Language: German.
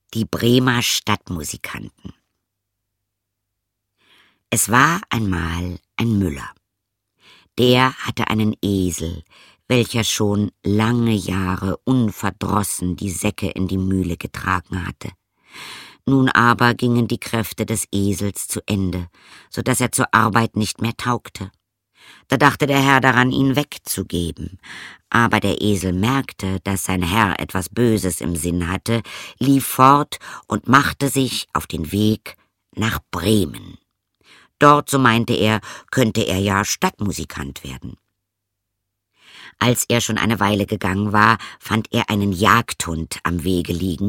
Die Bremer Stadtmusikanten. Es war einmal ein Müller. Der hatte einen Esel, welcher schon lange Jahre unverdrossen die Säcke in die Mühle getragen hatte. Nun aber gingen die Kräfte des Esels zu Ende, so dass er zur Arbeit nicht mehr taugte. Da dachte der Herr daran, ihn wegzugeben. Aber der Esel merkte, dass sein Herr etwas Böses im Sinn hatte, lief fort und machte sich auf den Weg nach Bremen. Dort, so meinte er, könnte er ja Stadtmusikant werden. Als er schon eine Weile gegangen war, fand er einen Jagdhund am Wege liegen,